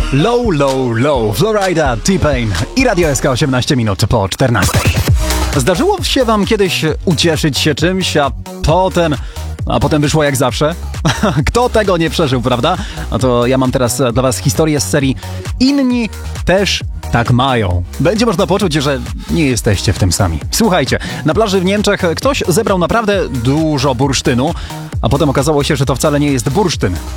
Low, low, low. Florida, T-Pain i Radio SK 18 minut po 14. Zdarzyło się wam kiedyś ucieszyć się czymś, a potem wyszło jak zawsze? Kto tego nie przeżył, prawda? A to ja mam teraz dla was historię z serii Inni też tak mają. Będzie można poczuć, że nie jesteście w tym sami. Słuchajcie, na plaży w Niemczech ktoś zebrał naprawdę dużo bursztynu, a potem okazało się, że to wcale nie jest bursztyn.